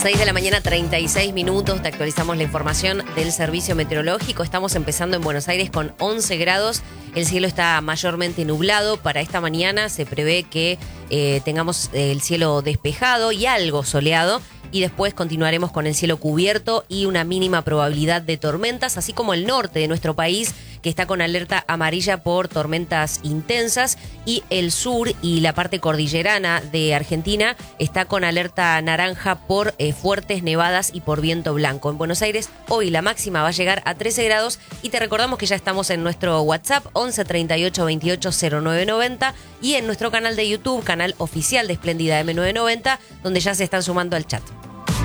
6 de la mañana, 36 minutos, te actualizamos la información del servicio meteorológico. Estamos empezando en Buenos Aires con 11 grados, el cielo está mayormente nublado. Para esta mañana se prevé que tengamos el cielo despejado y algo soleado. Y después continuaremos con el cielo cubierto y una mínima probabilidad de tormentas, así como el norte de nuestro país, que está con alerta amarilla por tormentas intensas, y el sur y la parte cordillerana de Argentina está con alerta naranja por fuertes nevadas y por viento blanco. En Buenos Aires hoy la máxima va a llegar a 13 grados y te recordamos que ya estamos en nuestro WhatsApp 11 38 28 0990 y en nuestro canal de YouTube, canal oficial de Espléndida M990, donde ya se están sumando al chat.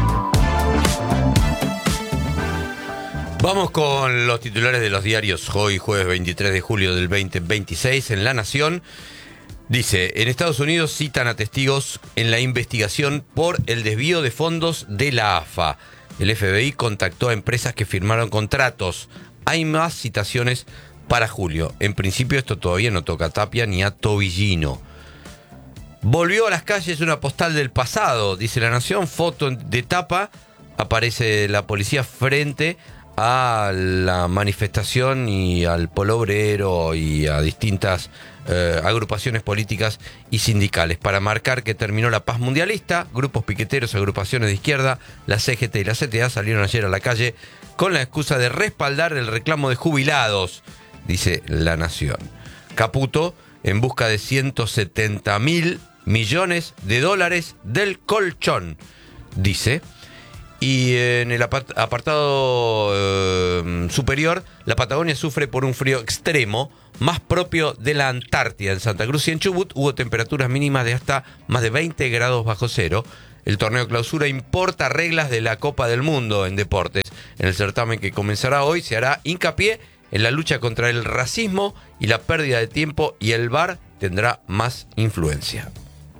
Vamos con los titulares de los diarios hoy, jueves 23 de julio del 2026. En La Nación dice, en Estados Unidos citan a testigos en la investigación por el desvío de fondos de la AFA. El FBI contactó a empresas que firmaron contratos. Hay más citaciones para julio. En principio esto todavía no toca a Tapia ni a Tobillino. Volvió a las calles una postal del pasado, dice La Nación. Foto de tapa, aparece la policía frente a la manifestación y al polo obrero y a distintas agrupaciones políticas y sindicales para marcar que terminó la paz mundialista. Grupos piqueteros, agrupaciones de izquierda, la CGT y la CTA salieron ayer a la calle con la excusa de respaldar el reclamo de jubilados, dice La Nación. Caputo en busca de 170.000 millones de dólares del colchón, dice. Y en el apartado superior, la Patagonia sufre por un frío extremo, más propio de la Antártida. En Santa Cruz y en Chubut hubo temperaturas mínimas de hasta más de 20 grados bajo cero. El torneo clausura importa reglas de la Copa del Mundo en deportes. En el certamen que comenzará hoy se hará hincapié en la lucha contra el racismo y la pérdida de tiempo, y el VAR tendrá más influencia.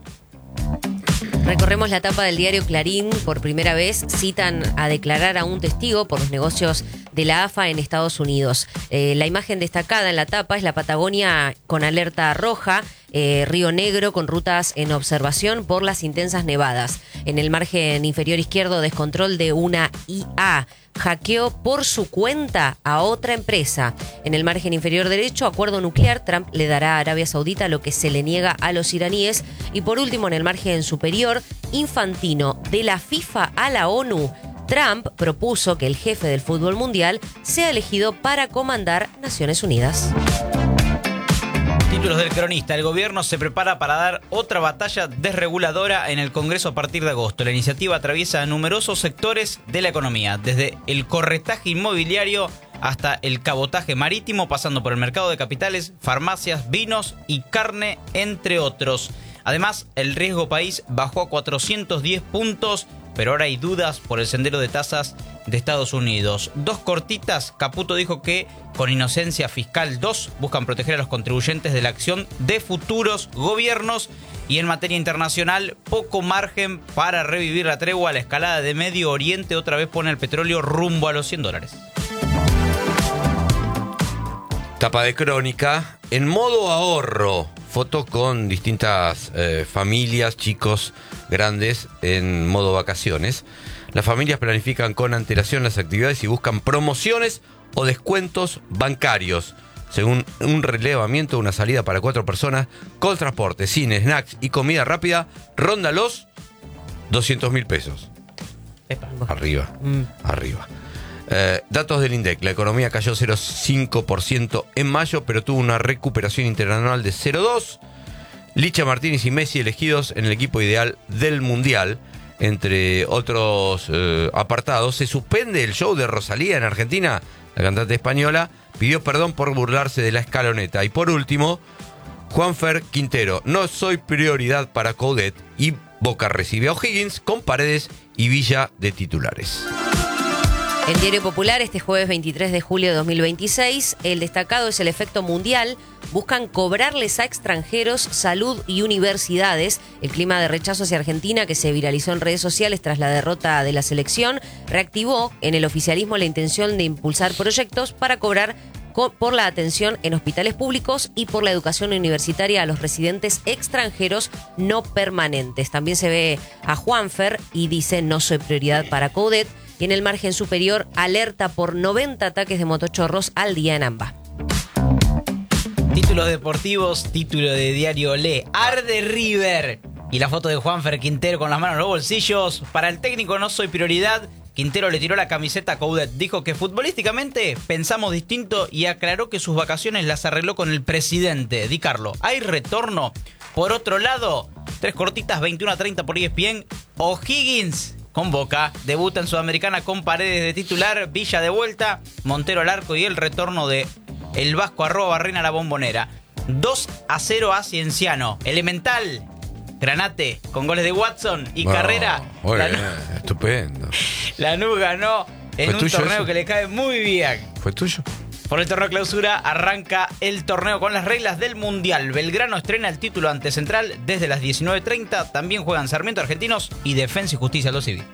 Recorremos la tapa del diario Clarín. Por primera vez citan a declarar a un testigo por los negocios de la AFA en Estados Unidos. La imagen destacada en la tapa es la Patagonia con alerta roja, Río Negro con rutas en observación por las intensas nevadas. En el margen inferior izquierdo, descontrol de una IA. Hackeó por su cuenta a otra empresa. En el margen inferior derecho, acuerdo nuclear. Trump le dará a Arabia Saudita lo que se le niega a los iraníes. Y por último, en el margen superior, Infantino, de la FIFA a la ONU. Trump propuso que el jefe del fútbol mundial sea elegido para comandar Naciones Unidas. Títulos del cronista. El gobierno se prepara para dar otra batalla desreguladora en el Congreso a partir de agosto. La iniciativa atraviesa numerosos sectores de la economía, desde el corretaje inmobiliario hasta el cabotaje marítimo, pasando por el mercado de capitales, farmacias, vinos y carne, entre otros. Además, el riesgo país bajó a 410 puntos, pero ahora hay dudas por el sendero de tasas de Estados Unidos. Dos cortitas. Caputo dijo que con inocencia fiscal 2 buscan proteger a los contribuyentes de la acción de futuros gobiernos. Y en materia internacional, poco margen para revivir la tregua. La escalada de Medio Oriente otra vez pone el petróleo rumbo a los $100. Tapa de Crónica, en modo ahorro. Foto con distintas familias, chicos, grandes, en modo vacaciones. Las familias planifican con antelación las actividades y buscan promociones o descuentos bancarios. Según un relevamiento, una salida para 4 personas con transporte, cine, snacks y comida rápida ronda los 200.000 pesos. Epa. Arriba. Datos del INDEC. La economía cayó 0,5% en mayo, pero tuvo una recuperación interanual de 0,2%. Licha Martínez y Messi elegidos en el equipo ideal del Mundial. Entre otros apartados, se suspende el show de Rosalía en Argentina. La cantante española pidió perdón por burlarse de la escaloneta. Y por último, Juanfer Quintero, no soy prioridad para Coudet. Y Boca recibe a O'Higgins con Paredes y Villa de titulares. En Diario Popular, este jueves 23 de julio de 2026, el destacado es el efecto mundial. Buscan cobrarles a extranjeros salud y universidades. El clima de rechazo hacia Argentina, que se viralizó en redes sociales tras la derrota de la selección, reactivó en el oficialismo la intención de impulsar proyectos para cobrar por la atención en hospitales públicos y por la educación universitaria a los residentes extranjeros no permanentes. También se ve a Juanfer y dice: no soy prioridad para Coudet. Y en el margen superior, alerta por 90 ataques de motochorros al día en AMBA. Títulos deportivos, título de diario Le. Arde River. Y la foto de Juanfer Quintero con las manos en los bolsillos. Para el técnico no soy prioridad. Quintero le tiró la camiseta a Coudet. Dijo que futbolísticamente pensamos distinto y aclaró que sus vacaciones las arregló con el presidente. Di Carlo, ¿hay retorno? Por otro lado, 3 cortitas, 21:30 por ESPN. O'Higgins con Boca. Debuta en Sudamericana con Paredes de titular. Villa de vuelta. Montero al arco y el retorno de el Vasco @Barrena a la Bombonera. 2-0 a Cienciano. Elemental. Granate con goles de Watson y Carrera. Estupendo. Lanús ganó en un torneo que le cae muy bien. ¿Fue tuyo? Por el torneo clausura arranca el torneo con las reglas del Mundial. Belgrano estrena el título ante Central desde las 19:30. También juegan Sarmiento Argentinos y Defensa y Justicia Aldo Civi.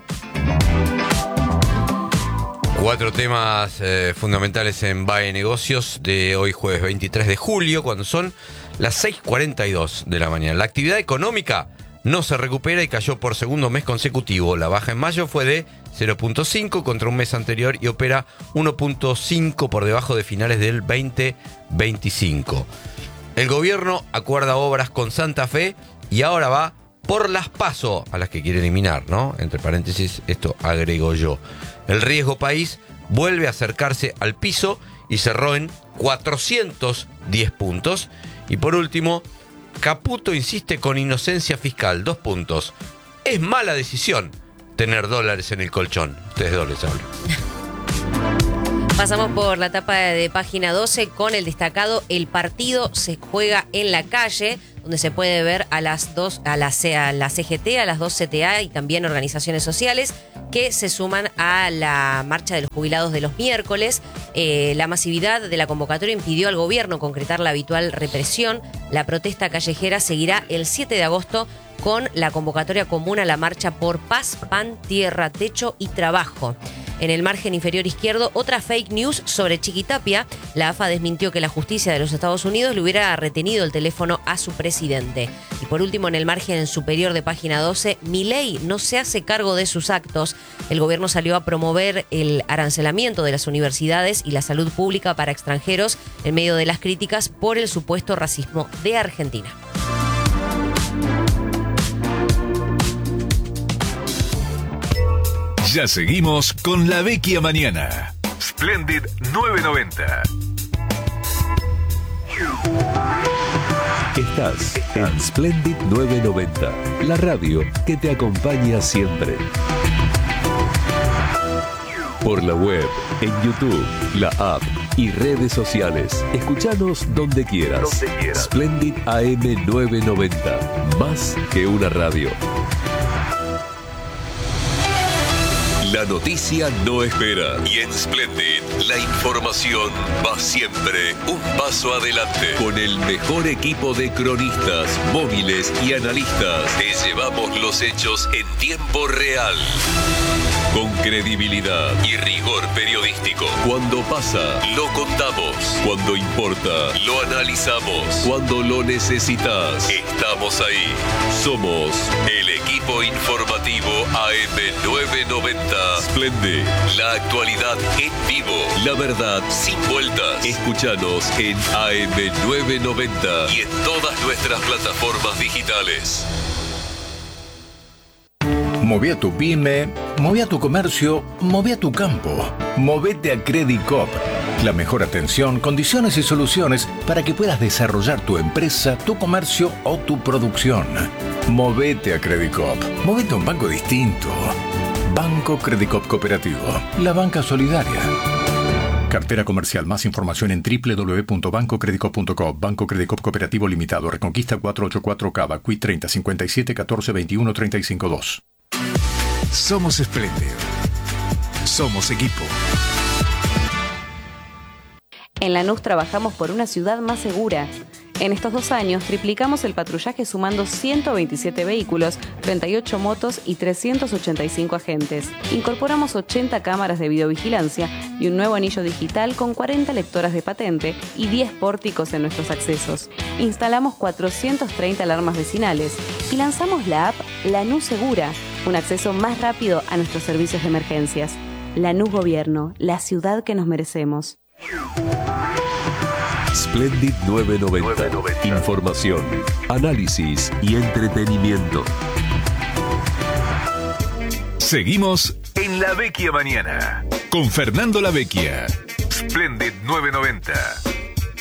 4 temas fundamentales en BAE Negocios de hoy jueves 23 de julio, cuando son las 6:42 de la mañana. La actividad económica no se recupera y cayó por segundo mes consecutivo. La baja en mayo fue de 0.5 contra un mes anterior y opera 1.5 por debajo de finales del 2025. El gobierno acuerda obras con Santa Fe y ahora va por las PASO, a las que quiere eliminar, ¿no? Entre paréntesis, esto agrego yo. El riesgo país vuelve a acercarse al piso y cerró en 410 puntos. Y por último, Caputo insiste con inocencia fiscal. 2 puntos. Es mala decisión tener dólares en el colchón. Ustedes dos les hablo. Pasamos por la etapa de página 12 con el destacado El partido se juega en la calle, donde se puede ver a la CGT, a las 2 CTA y también organizaciones sociales que se suman a la marcha de los jubilados de los miércoles. La masividad de la convocatoria impidió al gobierno concretar la habitual represión. La protesta callejera seguirá el 7 de agosto con la convocatoria común a la marcha por paz, pan, tierra, techo y trabajo. En el margen inferior izquierdo, otra fake news sobre Chiquitapia. La AFA desmintió que la justicia de los Estados Unidos le hubiera retenido el teléfono a su presidente. Y por último, en el margen superior de página 12, Milei no se hace cargo de sus actos. El gobierno salió a promover el arancelamiento de las universidades y la salud pública para extranjeros en medio de las críticas por el supuesto racismo de Argentina. Ya seguimos con La Vecchia Mañana. Splendid 990. Estás en Splendid 990, la radio que te acompaña siempre. Por la web, en YouTube, la app y redes sociales. Escuchanos donde quieras. Splendid AM 990, más que una radio. La noticia no espera y en Splendid la información va siempre un paso adelante. Con el mejor equipo de cronistas, móviles y analistas, te llevamos los hechos en tiempo real. Con credibilidad y rigor periodístico. Cuando pasa, lo contamos. Cuando importa, lo analizamos. Cuando lo necesitas, estamos ahí. Somos el equipo informativo AM990. Splendid, la actualidad en vivo. La verdad sin vueltas. Escúchanos en AM990 y en todas nuestras plataformas digitales. Moví a tu pyme, moví a tu comercio, moví a tu campo. Movete a Credit Coop. La mejor atención, condiciones y soluciones para que puedas desarrollar tu empresa, tu comercio o tu producción. Movete a Credit Coop. Movete a un banco distinto. Banco Credit Coop Cooperativo. La banca solidaria. Cartera comercial. Más información en www.bancocreditcoop.com. Banco Credit Coop Cooperativo Limitado. Reconquista 484 Cava. Quit 30 57 14 21 35 2. Somos Splendid. Somos equipo. En Lanús trabajamos por una ciudad más segura. En estos 2 años triplicamos el patrullaje sumando 127 vehículos, 38 motos y 385 agentes. Incorporamos 80 cámaras de videovigilancia y un nuevo anillo digital con 40 lectoras de patente y 10 pórticos en nuestros accesos. Instalamos 430 alarmas vecinales y lanzamos la app Lanús Segura, un acceso más rápido a nuestros servicios de emergencias. Lanús Gobierno, la ciudad que nos merecemos. Splendid 990. Información, análisis y entretenimiento. Seguimos en La Vecchia Mañana con Fernando La Vecchia. Splendid 990.